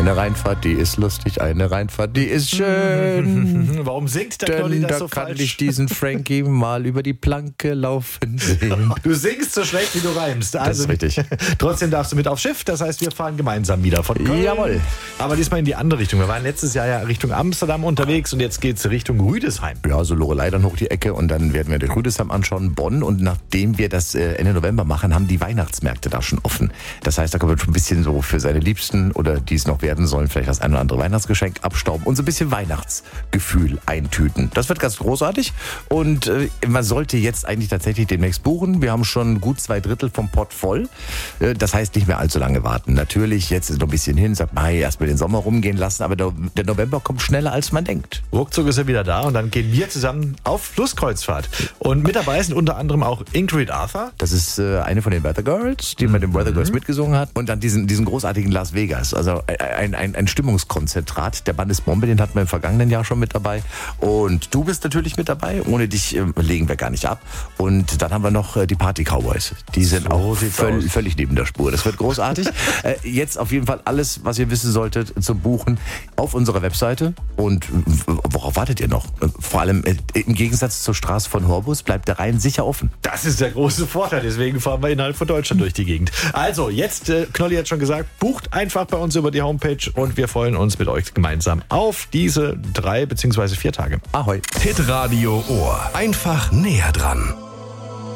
Eine Reinfahrt, die ist lustig, eine Reinfahrt, die ist schön. Warum singt der Knolli das so kann falsch? ich diesen Frankie mal über die Planke laufen sehen. Du singst so schlecht, wie du reimst. Das ist richtig. Trotzdem darfst du mit aufs Schiff, das heißt, wir fahren gemeinsam wieder von Köln. Jawohl. Aber diesmal in die andere Richtung. Wir waren letztes Jahr ja Richtung Amsterdam unterwegs und jetzt geht's Richtung Rüdesheim. Ja, so Loreley dann hoch die Ecke und dann werden wir den Rüdesheim anschauen, Bonn. Und nachdem wir das Ende November machen, haben die Weihnachtsmärkte da schon offen. Das heißt, da kann man schon ein bisschen so für seine Liebsten oder die es noch werden sollen, vielleicht das ein oder andere Weihnachtsgeschenk abstauben und so ein bisschen Weihnachtsgefühl eintüten. Das wird ganz großartig und man sollte jetzt eigentlich tatsächlich demnächst buchen. Wir haben schon gut 2/3 vom Pott voll. Das heißt, nicht mehr allzu lange warten. Natürlich, jetzt ist noch ein bisschen hin, sagt man, erst mal den Sommer rumgehen lassen, aber der November kommt schneller, als man denkt. Ruckzuck ist er wieder da und dann gehen wir zusammen auf Flusskreuzfahrt. Und mit dabei sind unter anderem auch Ingrid Arthur. Das ist eine von den Weather Girls, die mit den Weather Girls mitgesungen hat. Und dann diesen großartigen Las Vegas. Also ein Stimmungskonzentrat. Der Bandesbombe, den hatten wir im vergangenen Jahr schon mit dabei. Und du bist natürlich mit dabei. Ohne dich legen wir gar nicht ab. Und dann haben wir noch die Party Cowboys. Die sind auch völlig neben der Spur. Das wird großartig. Jetzt auf jeden Fall alles, was ihr wissen solltet, zum Buchen auf unserer Webseite. Und worauf wartet ihr noch? Vor allem im Gegensatz zur Straße von Horbus bleibt der Rhein sicher offen. Das ist der große Vorteil, deswegen fahren wir innerhalb von Deutschland durch die Gegend. Also, jetzt, Knolli hat schon gesagt, bucht einfach bei uns über die Homepage und wir freuen uns mit euch gemeinsam auf diese 3 bzw. 4 Tage. Ahoi. Hitradio Ohr. Einfach näher dran.